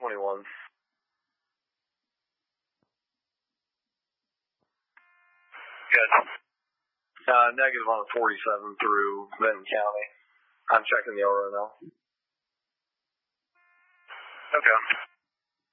21. Good. Negative on 47 through Benton County. I'm checking the ORO now. Okay.